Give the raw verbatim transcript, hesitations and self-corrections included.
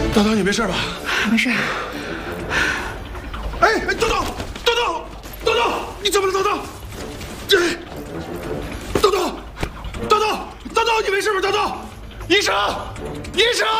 叨叨，你没事吧？ 没事。 哎，叨叨，叨叨，叨叨，你怎么了，叨叨？这，叨叨，叨叨，叨叨，你没事吧？叨叨，医生，医生。